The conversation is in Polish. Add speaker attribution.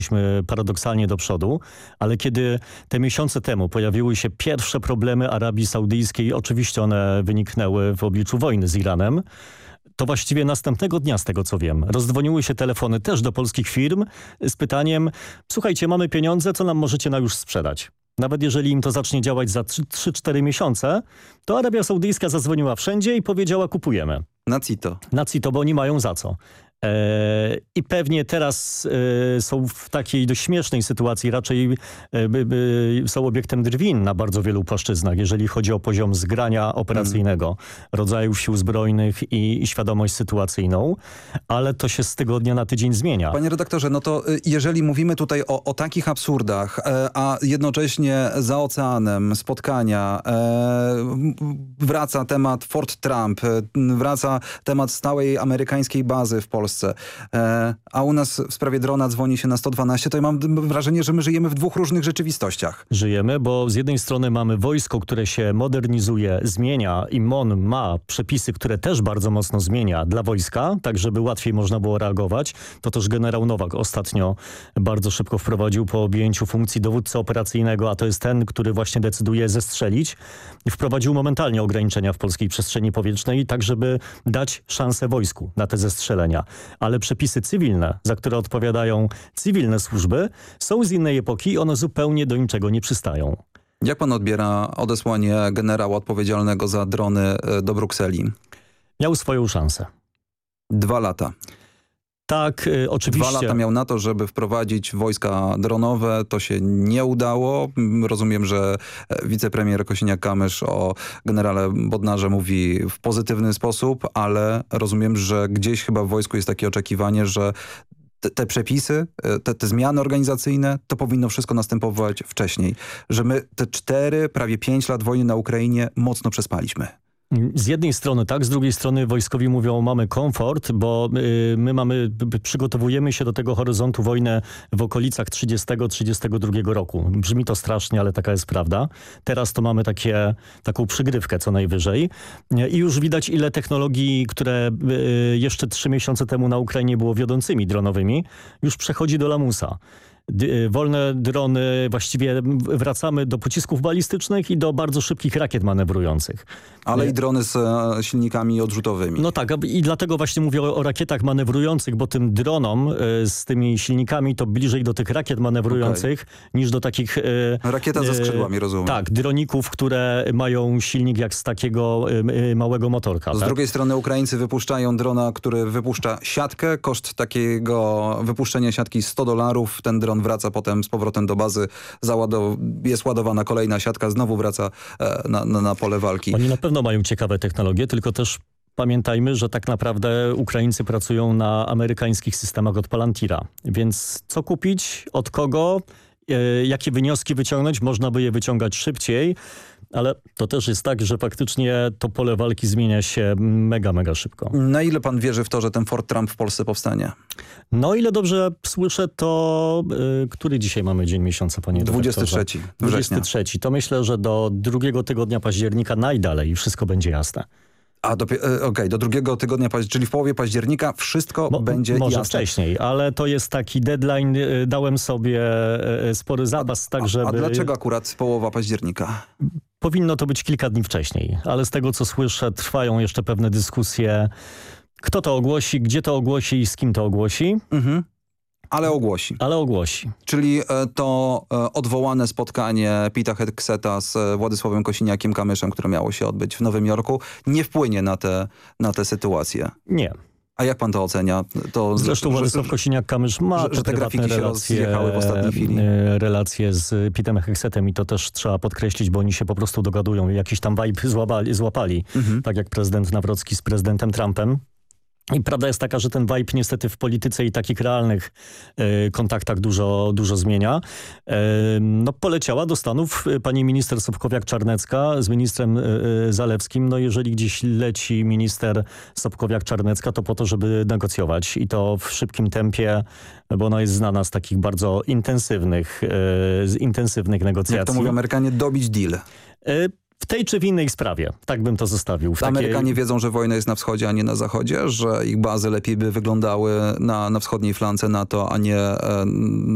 Speaker 1: Szliśmy paradoksalnie do przodu, ale kiedy te miesiące temu pojawiły się pierwsze problemy Arabii Saudyjskiej, oczywiście one wyniknęły w obliczu wojny z Iranem, to właściwie następnego dnia, z tego co wiem, rozdzwoniły się telefony też do polskich firm z pytaniem: słuchajcie, mamy pieniądze, co nam możecie na już sprzedać? Nawet jeżeli im to zacznie działać za 3-4 miesiące, to Arabia Saudyjska zadzwoniła wszędzie i powiedziała: kupujemy. Na CITO, bo oni mają za co. I pewnie teraz są w takiej dość śmiesznej sytuacji, raczej są obiektem drwin na bardzo wielu płaszczyznach, jeżeli chodzi o poziom zgrania operacyjnego, rodzajów sił zbrojnych i świadomość sytuacyjną, ale to się z tygodnia na tydzień zmienia.
Speaker 2: Panie redaktorze, no to jeżeli mówimy tutaj o takich absurdach, a jednocześnie za oceanem spotkania, wraca temat Fort Trump, wraca temat stałej amerykańskiej bazy w Polsce, a u nas w sprawie drona dzwoni się na 112, to ja mam wrażenie, że my żyjemy w dwóch różnych rzeczywistościach.
Speaker 1: Żyjemy, bo z jednej strony mamy wojsko, które się modernizuje, zmienia i MON ma przepisy, które też bardzo mocno zmienia dla wojska, tak żeby łatwiej można było reagować. To też generał Nowak ostatnio bardzo szybko wprowadził po objęciu funkcji dowódcy operacyjnego, a to jest ten, który właśnie decyduje zestrzelić. Wprowadził momentalnie ograniczenia w polskiej przestrzeni powietrznej, tak żeby dać szansę wojsku na te zestrzelenia. Ale przepisy cywilne, za które odpowiadają cywilne służby, są z innej epoki i one zupełnie do niczego nie przystają.
Speaker 2: Jak pan odbiera odesłanie generała odpowiedzialnego za drony do Brukseli?
Speaker 1: Miał swoją szansę.
Speaker 2: 2 lata.
Speaker 1: Tak, oczywiście.
Speaker 2: 2 lata miał na to, żeby wprowadzić wojska dronowe. To się nie udało. Rozumiem, że wicepremier Kosiniak-Kamysz o generale Bodnarze mówi w pozytywny sposób, ale rozumiem, że gdzieś chyba w wojsku jest takie oczekiwanie, że te przepisy, te zmiany organizacyjne, to powinno wszystko następować wcześniej. Że my te 4, prawie 5 lat wojny na Ukrainie mocno przespaliśmy.
Speaker 1: Z jednej strony tak, z drugiej strony wojskowi mówią: mamy komfort, bo przygotowujemy się do tego horyzontu wojny w okolicach 30-32 roku. Brzmi to strasznie, ale taka jest prawda. Teraz to mamy taką przygrywkę co najwyżej. I już widać, ile technologii, które jeszcze 3 miesiące temu na Ukrainie było wiodącymi dronowymi, już przechodzi do lamusa. Wolne drony, właściwie wracamy do pocisków balistycznych i do bardzo szybkich rakiet manewrujących.
Speaker 2: Ale i drony z silnikami odrzutowymi.
Speaker 1: No tak, i dlatego właśnie mówię o rakietach manewrujących, bo tym dronom z tymi silnikami to bliżej do tych rakiet manewrujących niż do takich...
Speaker 2: Rakieta ze skrzydłami, rozumiem.
Speaker 1: Tak, droników, które mają silnik jak z takiego małego motorka.
Speaker 2: Z drugiej strony Ukraińcy wypuszczają drona, który wypuszcza siatkę. Koszt takiego wypuszczenia siatki $100. Ten dron wraca potem z powrotem do bazy, jest ładowana kolejna siatka, znowu wraca na pole walki.
Speaker 1: Oni na pewno mają ciekawe technologie, tylko też pamiętajmy, że tak naprawdę Ukraińcy pracują na amerykańskich systemach od Palantira. Więc co kupić, od kogo, jakie wnioski wyciągnąć? Można by je wyciągać szybciej, ale to też jest tak, że faktycznie to pole walki zmienia się mega szybko.
Speaker 2: Na ile pan wierzy w to, że ten Fort Trump w Polsce powstanie?
Speaker 1: No ile dobrze słyszę, to który dzisiaj mamy dzień miesiąca, panie redaktorze?
Speaker 2: 23 września.
Speaker 1: 23. To myślę, że do 2 tygodnia października najdalej wszystko będzie jasne.
Speaker 2: Do 2 tygodnia, czyli w połowie października wszystko będzie
Speaker 1: może
Speaker 2: jasne.
Speaker 1: Wcześniej, ale to jest taki deadline, dałem sobie spory zapas, tak żeby...
Speaker 2: A dlaczego akurat połowa października?
Speaker 1: Powinno to być kilka dni wcześniej, ale z tego co słyszę, trwają jeszcze pewne dyskusje, kto to ogłosi, gdzie to ogłosi i z kim to ogłosi.
Speaker 2: Mhm. Ale ogłosi. Czyli to odwołane spotkanie Pita Hegseta z Władysławem Kosiniakiem-Kamyszem, które miało się odbyć w Nowym Jorku, nie wpłynie na tę sytuację.
Speaker 1: Nie.
Speaker 2: A jak pan to ocenia?
Speaker 1: Zresztą Władysław Kosiniak-Kamysz ma
Speaker 2: te grafiki się rozjechały w ostatniej chwili.
Speaker 1: Relacje z Pitem Hegsetem i to też trzeba podkreślić, bo oni się po prostu dogadują. Jakiś tam vibe złapali. Tak jak prezydent Nawrocki z prezydentem Trumpem. I prawda jest taka, że ten vibe niestety w polityce i takich realnych kontaktach dużo zmienia. Poleciała do Stanów pani minister Sobkowiak-Czarnecka z ministrem Zalewskim. No jeżeli gdzieś leci minister Sobkowiak-Czarnecka, to po to, żeby negocjować i to w szybkim tempie, bo ona jest znana z takich bardzo intensywnych negocjacji.
Speaker 2: Jak to mówią Amerykanie, dobić deal.
Speaker 1: W tej czy w innej sprawie. Tak bym to zostawił.
Speaker 2: Amerykanie wiedzą, że wojna jest na wschodzie, a nie na zachodzie? Że ich bazy lepiej by wyglądały na wschodniej flance NATO, a nie